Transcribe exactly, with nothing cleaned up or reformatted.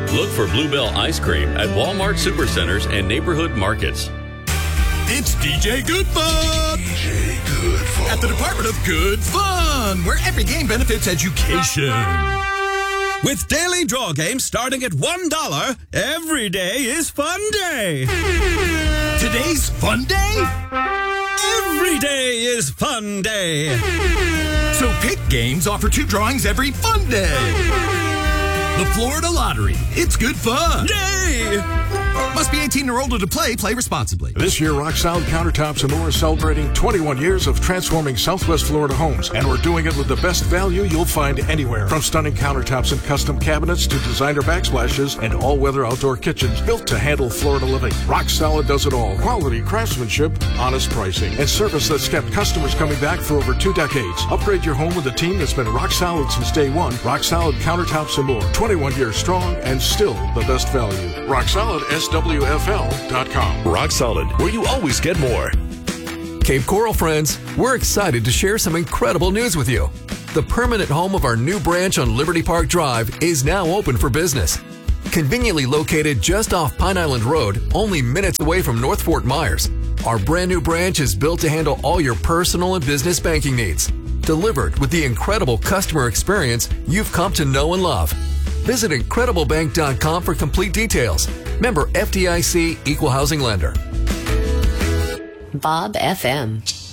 Look for Bluebell Ice Cream at Walmart Supercenters and neighborhood markets. It's D J Good Fun! D J Good Fun. At the Department of Good Fun, where every game benefits education. With daily draw games starting at one dollar, every day is fun day. Today's fun day? Every day is fun day. So pick games offer two drawings every fun day. The Florida Lottery. It's good fun. Yay! Must be eighteen or older to play. Play responsibly. This year, Rock Solid Countertops and More is celebrating twenty-one years of transforming Southwest Florida homes, and we're doing it with the best value you'll find anywhere. From stunning countertops and custom cabinets to designer backsplashes and all-weather outdoor kitchens built to handle Florida living. Rock Solid does it all. Quality craftsmanship, honest pricing, and service that's kept customers coming back for over two decades. Upgrade your home with a team that's been rock solid since day one. Rock Solid Countertops and More. twenty-one years strong and still the best value. Rock Solid S W F L dot com. Rock Solid, where you always get more. Cape Coral friends, we're excited to share some incredible news with you. The permanent home of our new branch on Liberty Park Drive is now open for business. Conveniently located just off Pine Island Road, only minutes away from North Fort Myers, our brand new branch is built to handle all your personal and business banking needs. Delivered with the incredible customer experience you've come to know and love. Visit incredible bank dot com for complete details. Member F D I C Equal Housing Lender. Bob F M.